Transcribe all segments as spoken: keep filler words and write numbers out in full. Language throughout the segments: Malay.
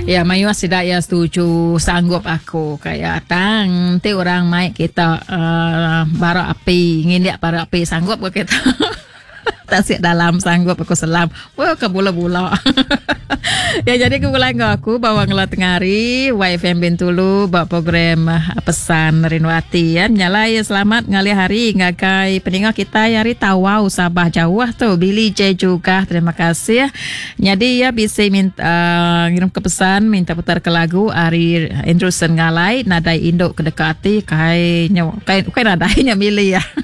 Ya, Mayu tidak ya setuju, sanggup aku kayak tang nanti orang mai kita uh, bara api ngindak bara api sanggup ke kita. Tasik dalam sanggup aku selam. Wah ke bula-bula. Ya jadi kemulan aku bawa ngelat ngari Y F M Bintulu bawa program uh, pesan Rinwati ya. Nyala ya selamat ngali hari ngagai peninggal kita hari tawau Sabah jauh tuh Billy J juga terima kasih ya. Jadi ya bisa minta uh, ngirim ke pesan minta putar ke lagu Ari Andrewson ngalai nadai Indo kedekati kayaknya kayak kayak nadainya milih ya.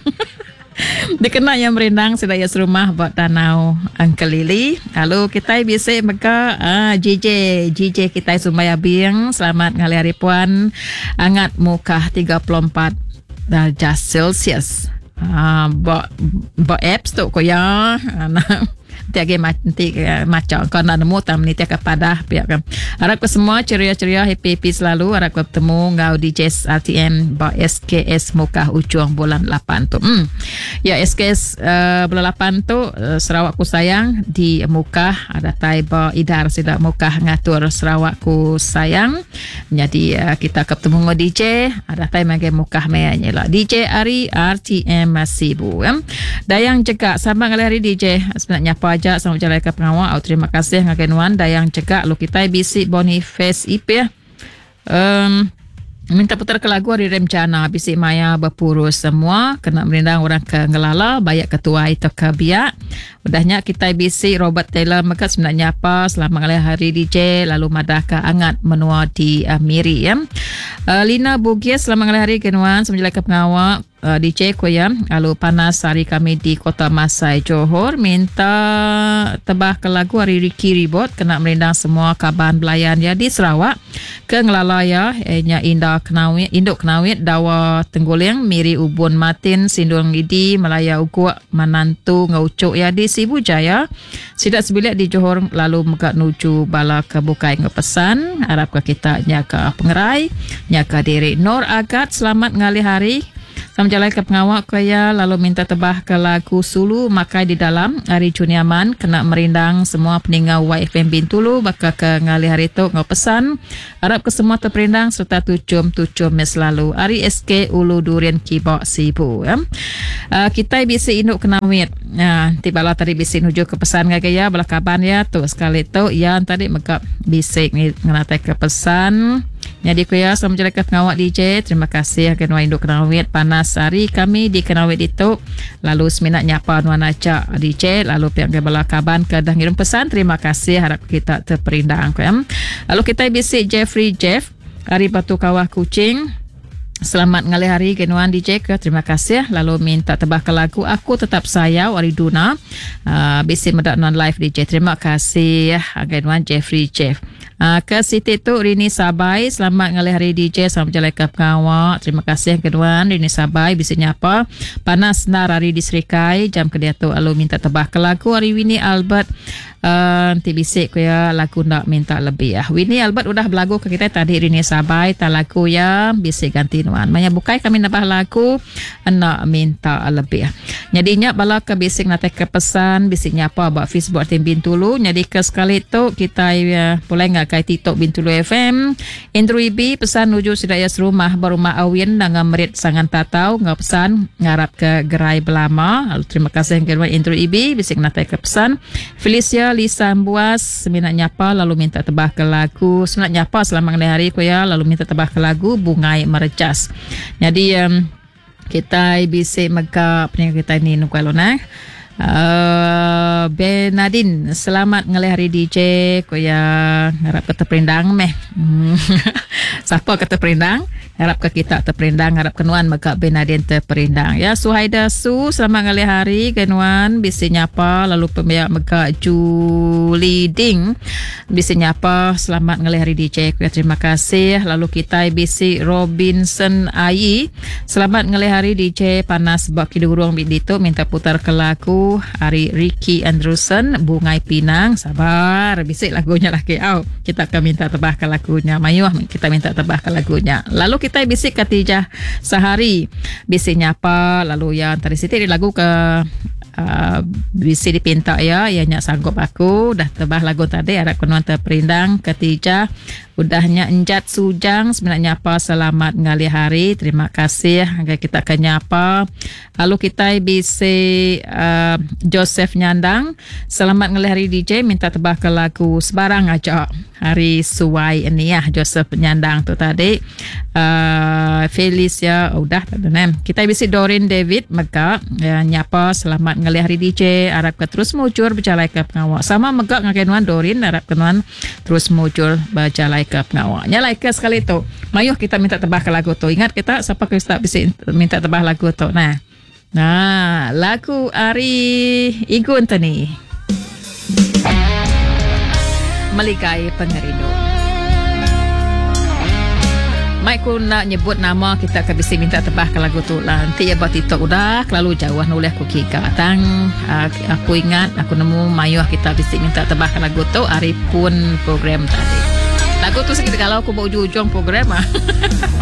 Dikena yang merindang sedaya serumah buat danau Uncle Lily. Lalu kita bisa maka uh, J J J J kita Sumaya Bing selamat ngali hari puan angat muka tiga puluh empat darjah Celsius. Ah uh, bo bo apps tu ko ya. Tiada mati macam kau nak nemu tam ni tiada kepada pihak kan. Harap ke semua ceria-ceria happy happy selalu. Harap ke bertemu ngau D J R T M ba S K S Mukah Ujung bulan lapan tu. Hmm. Ya S K S uh, bulan lapan tu uh, Sarawakku sayang di Mukah ada tai ba Idar sidak Mukah ngatur Sarawakku sayang. Jadi uh, kita ke bertemu ngau D J ada tai mage Mukah meanya lah. D J Ari R T M Sibu. Ya. Dayang cekak sama ngali hari D J sebenarnya apa aja sama jalan ke pengawal. Oh, terima kasih ngakenuan dayang cekak lu kita bisi Boniface I P ya. Um, minta putar ke lagu hari rencana bisi maya berpurus semua kena merindang orang ke ngelala banyak ketua itu ke biak. Udahnya kita bisi Robert Taylor maka sebenarnya apa selama ngalih hari D J lalu madah ke angat menua di uh, Miri ya. Uh, Lina Bugis selama ngalih hari kenuan sama jalan ke pengawal. Uh, D J ko ya lalu panas hari kami di Kota Masai Johor minta tebah ke lagu hari Ricky Ribot kena merindang semua kaban belayan ya di Sarawak ke ngelala ya nya Indah Kenawit Induk Kenawit Dawa Tenggoleng Miri Ubun Matin Sindul Ngidi Melaya Ukuk Manantu Ngaucuk ya di Sibu Jaya sidak sebilik di Johor lalu megak nuju bala ke bukai ngepesan harap ke kita nyaka pengerai nyaka diri Nur Agat selamat ngali hari sama jalan ke pengawal kaya lalu minta tebah ke lagu Sulu Makai di Dalam Ari Juniaman kena merindang semua peninggal Y F M Bintulu bakal ke ngali hari tu ngau pesan harap ke semua terperindang serta tucum-tucum mes lalu Ari S K Ulu Durian Kibok Sibu ya. Uh, kita bisa induk kenawit ya, tibalah tadi bisa nuju ke pesan ngaya belah kaban ya tu sekali tu yang tadi megap bisik ni ngenatai ke pesan. Jadi kuya sama jalan ke pengawal D J terima kasih akan induk kenawit panas hari kami di kenawit itu lalu seminat nyapa nuan acak D J lalu pihak bala kaban ke dah ngirim pesan terima kasih harap kita terperindang kuya. Lalu kita bisik Jeffrey Jeff hari Batu Kawah Kucing selamat ngali hari kenuan D J ke terima kasih lalu minta tebah ke lagu Aku Tetap Sayau Ari Duna uh, bisik medak non live D J terima kasih kenuan Jeffrey Jeff. Uh, ke Siti tu Rini Sabai selamat ngali hari D J sama jalan ke pengawal terima kasih keduan Rini Sabai bisa nyapa panas nar hari di Serikai jam ke dia tu lalu minta tebah ke lagu hari Winnie Albert uh, nanti bisik ku ya lagu nak minta lebih ya Winnie Albert udah berlagu ke kita tadi Rini Sabai tak lagu ya bisik ganti nuan maya bukai kami nambah lagu nak minta lebih ya nyadinya bala ke bisik nanti ke pesan bisik nyapa buat Facebook tim Bintulu jadi ke sekali tu kita ya boleh ngak kai TikTok Bintulu F M Indru Ibi pesan nuju sedaya serumah berumah awin dengan merit sangan tatau ngau pesan ngarap ke gerai belama lalu terima kasih yang Indru Ibi bisik natai ke pesan Felicia Lisa Buas seminat nyapa lalu minta tebah ke lagu seminat nyapa selama hari ku ya lalu minta tebah ke lagu Bungai Merejas jadi um, kita bisik mega peninggal kita ni nukalona Uh, Benadine selamat ngali hari D J koya harap ke terperindang meh siapa ke terperindang harap ke kita terperindang harap kenuan maka Benadine terperindang ya Suhaida Su selamat ngali hari kenuan bisi nyapa lalu pemiak maka Julie Ding bisi nyapa selamat ngali hari D J koya terima kasih lalu kita bisi Robinson Ayi selamat ngali hari D J panas bak kidurung bidito minta putar ke lagu hari Ricky Andrewson Bungai Pinang sabar bisik lagunya lah ke au kita akan minta tebah ke lagunya mayuah kita minta tebah ke lagunya lalu kita bisik Katijah Sahari bisik nyapa lalu yang tadi situ di lagu ke uh, bisa dipinta ya, ianya sanggup aku dah tebah lagu tadi harap kenuan terperindang. Ketiga, udahnya enjat sujang sebenarnya apa selamat ngali hari. Terima kasih kita akan nyapa. Lalu kita bisa uh, Joseph Nyandang selamat ngali hari D J, minta tebah ke lagu sebarang aja hari suai ini ya. Joseph Nyandang tu tadi. uh, Felicia oh, udah tak ada nem. Kita bisa Dorin David Megak ya, nyapa selamat ngali hari D J, harap ke terus muncul berjalai ke pengawak sama Megak ngakenuan Dorin, harap kenuan terus muncul berjalai ke pengawak. Nyalai ke sekali tu mayuh kita minta tebah ke lagu tu. Ingat kita siapa kita bisa minta tebah lagu tu. Nah Nah, lagu Ari Igun tani Meligai Pengerindu. Mai ku nak nyebut nama kita ke bisa minta tebah ke lagu tu lah. Nanti ya buat itu udah lalu jauh nulis aku kika tang uh, aku ingat aku nemu mayuh kita bisa minta tebah ke lagu tu Ari pun program tadi. Lagu tu sekitar kalau aku bawa ujung program ah.